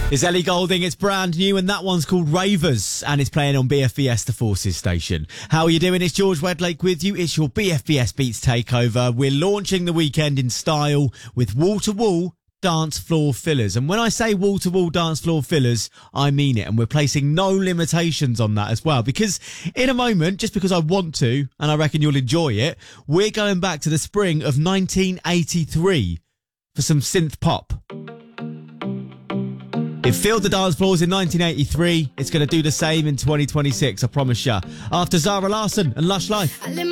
It's Ellie Goulding, it's brand new, and that one's called Ravers, and it's playing on BFBS, the Forces station. How are you doing? It's George Wedlake with you. It's your BFBS Beats Takeover. We're launching the weekend in style with wall-to-wall dance floor fillers. And when I say wall-to-wall dance floor fillers, I mean it. And we're placing no limitations on that as well. Because in a moment, just because I want to, and I reckon you'll enjoy it, we're going back to the spring of 1983 for some synth pop. It filled the dance floors in 1983. It's going to do the same in 2026, I promise you. After Zara Larsson and Lush Life.